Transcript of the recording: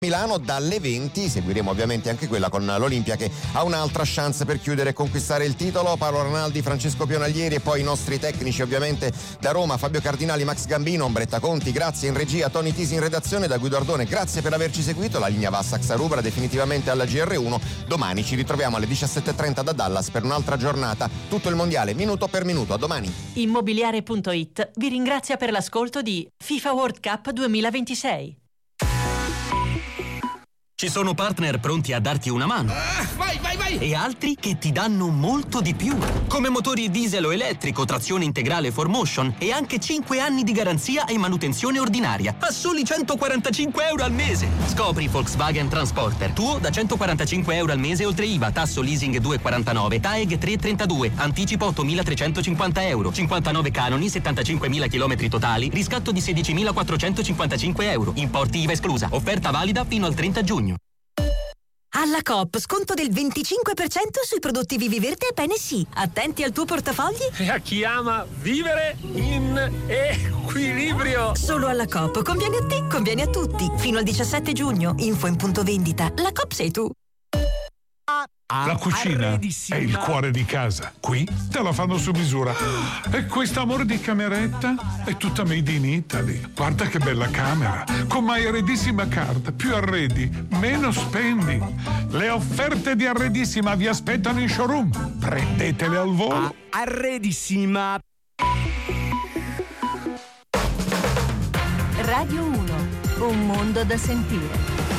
Milano dalle 20, seguiremo ovviamente anche quella con l'Olimpia che ha un'altra chance per chiudere e conquistare il titolo. Paolo Ranaldi, Francesco Pionaglieri e poi i nostri tecnici ovviamente da Roma, Fabio Cardinali, Max Gambino, Ombretta Conti, grazie in regia, Tony Tisi in redazione, da Guido Ardone, grazie per averci seguito. La linea va a Saxa Rubra definitivamente alla GR1. Domani ci ritroviamo alle 17.30 da Dallas per un'altra giornata, tutto il mondiale minuto per minuto. A domani. Immobiliare.it vi ringrazia per l'ascolto di FIFA World Cup 2026. Ci sono partner pronti a darti una mano. Vai! E altri che ti danno molto di più. Come motori diesel o elettrico, trazione integrale 4Motion e anche 5 anni di garanzia e manutenzione ordinaria a soli 145 euro al mese. Scopri Volkswagen Transporter. Tuo da 145 euro al mese oltre IVA, tasso leasing 2,49, TAEG 3,32, anticipo 8.350 euro, 59 canoni, 75.000 km totali, riscatto di 16.455 euro. Importi IVA esclusa. Offerta valida fino al 30 giugno. Alla Coop, sconto del 25% sui prodotti Viviverde e PNC. Attenti al tuo portafogli. E a chi ama vivere in equilibrio. Solo alla Coop. Conviene a te, conviene a tutti. Fino al 17 giugno. Info in punto vendita. La Coop sei tu. La cucina è il cuore di casa. Qui te la fanno su misura. E quest'amore di cameretta è tutta made in Italy. Guarda che bella camera. Con My Arredissima Card. Più arredi, meno spendi. Le offerte di Arredissima vi aspettano in showroom. Prendetele al volo. Arredissima. Radio 1, un mondo da sentire.